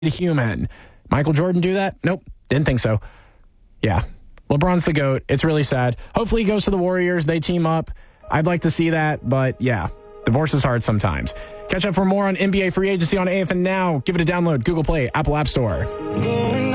human. Michael Jordan do that? Nope. Didn't think so. Yeah. LeBron's the GOAT. It's really sad. Hopefully he goes to the Warriors. They team up. I'd like to see that, but yeah, divorce is hard sometimes. Catch up for more on NBA free agency on AFN Now. Give it a download. Google Play, Apple App Store.